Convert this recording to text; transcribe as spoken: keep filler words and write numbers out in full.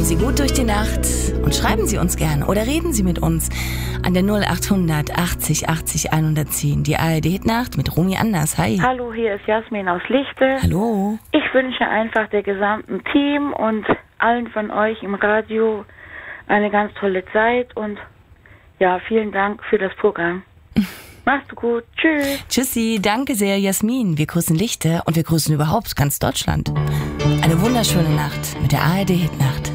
Kommen Sie gut durch die Nacht und schreiben Sie uns gern oder reden Sie mit uns an der null achthundert achtzig achtzig hundertzehn. Die A R D-Hitnacht mit Romy Anders. Hi. Hallo, hier ist Jasmin aus Lichte. Hallo. Ich wünsche einfach der gesamten Team und allen von euch im Radio eine ganz tolle Zeit und ja, vielen Dank für das Programm. Macht's gut. Tschüss. Tschüssi. Danke sehr, Jasmin. Wir grüßen Lichte und wir grüßen überhaupt ganz Deutschland. Eine wunderschöne Nacht mit der A R D-Hitnacht.